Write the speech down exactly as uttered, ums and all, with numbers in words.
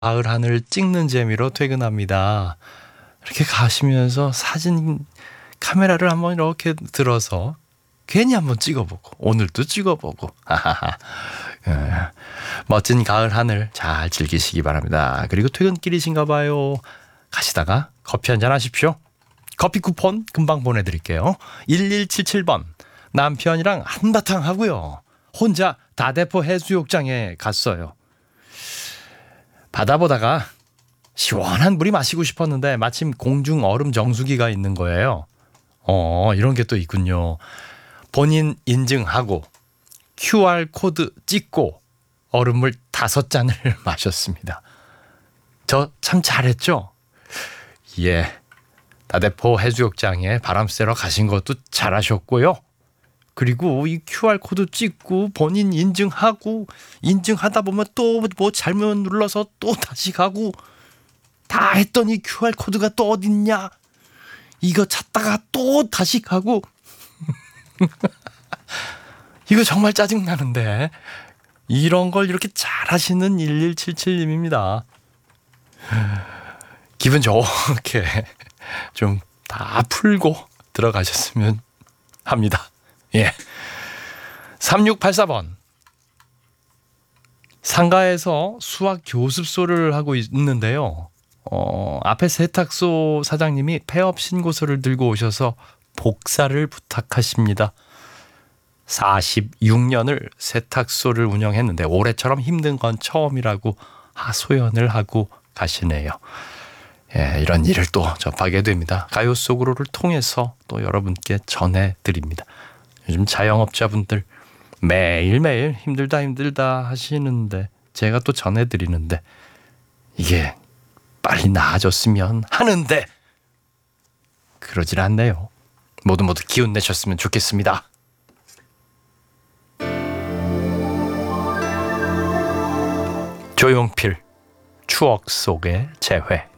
가을 하늘 찍는 재미로 퇴근합니다. 이렇게 가시면서 사진 카메라를 한번 이렇게 들어서 괜히 한번 찍어보고 오늘도 찍어보고 예, 멋진 가을 하늘 잘 즐기시기 바랍니다. 그리고 퇴근길이신가 봐요. 가시다가 커피 한잔 하십시오. 커피 쿠폰 금방 보내드릴게요. 일일칠칠 번 남편이랑 한바탕 하고요. 혼자 다대포 해수욕장에 갔어요. 바다 보다가 시원한 물이 마시고 싶었는데 마침 공중 얼음 정수기가 있는 거예요. 어, 이런 게 또 있군요. 본인 인증하고 큐알 코드 찍고 얼음물 다섯 잔을 마셨습니다. 저 참 잘했죠? 예. 다대포 해수욕장에 바람 쐬러 가신 것도 잘하셨고요. 그리고 이 큐알 코드 찍고 본인 인증하고 인증하다 보면 또 뭐 잘못 눌러서 또 다시 가고 다 했더니 큐알 코드가 또 어딨냐? 이거 찾다가 또 다시 가고 이거 정말 짜증나는데 이런 걸 이렇게 잘하시는 일일칠칠 님입니다. 기분 좋게 좀 다 풀고 들어가셨으면 합니다. 예. 삼육팔사 번 상가에서 수학 교습소를 하고 있는데요. 어, 앞에 세탁소 사장님이 폐업 신고서를 들고 오셔서 복사를 부탁하십니다. 사십육 년을 세탁소를 운영했는데 올해처럼 힘든 건 처음이라고 하소연을 하고 가시네요. 예, 이런 일을 또 접하게 됩니다. 가요 속으로를 통해서 또 여러분께 전해드립니다. 요즘 자영업자분들 매일매일 힘들다 힘들다 하시는데 제가 또 전해드리는데 이게 빨리 나아졌으면 하는데 그러질 않네요. 모두 모두 기운 내셨으면 좋겠습니다. 조용필 추억 속의 재회.